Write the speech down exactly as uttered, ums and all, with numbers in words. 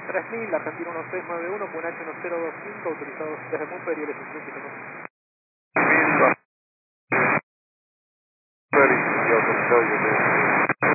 tres mil, Argentina uno seis nueve uno, P N H uno cero dos cinco, autorizados desde Mumper y el cincuenta y uno. mil, y autorizado, yo